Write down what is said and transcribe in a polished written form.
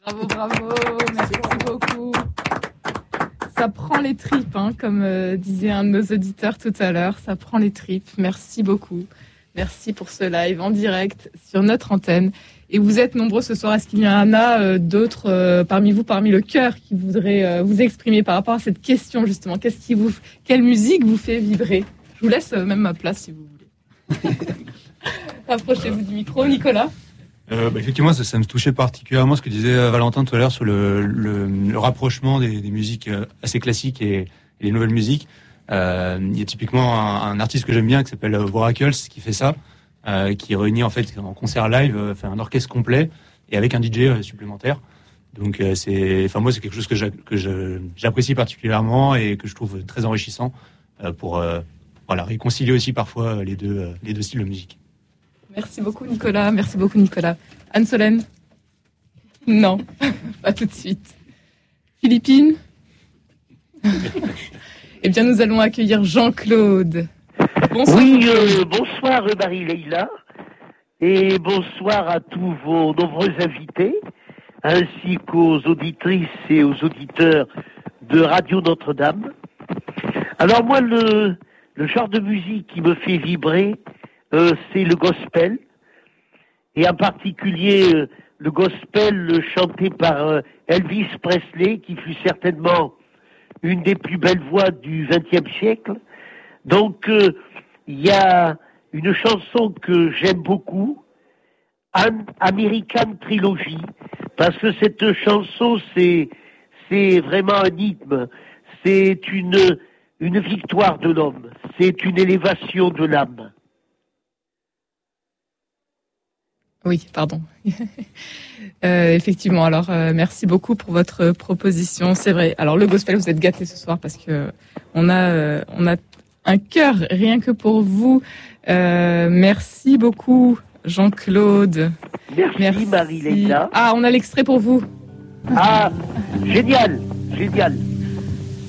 Bravo, bravo, merci beaucoup. Ça prend les tripes, hein, comme disait un de nos auditeurs tout à l'heure, ça prend les tripes. Merci beaucoup. Merci pour ce live en direct sur notre antenne. Et vous êtes nombreux ce soir. Est-ce qu'il y en a d'autres parmi vous, parmi le cœur, qui voudraient vous exprimer par rapport à cette question justement? Quelle musique vous fait vibrer? Je vous laisse même ma place si vous voulez. Rapprochez-vous du micro, Nicolas. Effectivement, ça me touchait particulièrement ce que disait Valentin tout à l'heure sur le rapprochement des musiques assez classiques et les nouvelles musiques. Il y a typiquement un artiste que j'aime bien qui s'appelle Voracles qui fait ça, qui réunit en fait en concert live, fait un orchestre complet et avec un DJ supplémentaire. Donc moi c'est quelque chose que j'apprécie particulièrement et que je trouve très enrichissant pour réconcilier aussi parfois les deux styles de musique. Merci beaucoup Nicolas, Anne-Solène? Non, pas tout de suite. Philippine? Eh bien, nous allons accueillir Jean-Claude. Bonsoir. Oui, bonsoir Marie-Leila, et bonsoir à tous vos nombreux invités, ainsi qu'aux auditrices et aux auditeurs de Radio Notre-Dame. Alors moi, le genre de musique qui me fait vibrer, c'est le gospel, et en particulier le gospel chanté par Elvis Presley, qui fut certainement une des plus belles voix du XXe siècle. Donc, il y a une chanson que j'aime beaucoup, American Trilogy, parce que cette chanson, c'est vraiment un hymne, c'est une victoire de l'homme, c'est une élévation de l'âme. Oui, pardon. Effectivement, alors merci beaucoup pour votre proposition. C'est vrai. Alors le gospel, vous êtes gâtés ce soir parce que on a un cœur rien que pour vous. Merci beaucoup, Jean-Claude. Merci. Marie-Leila. Ah, on a l'extrait pour vous. Ah, génial.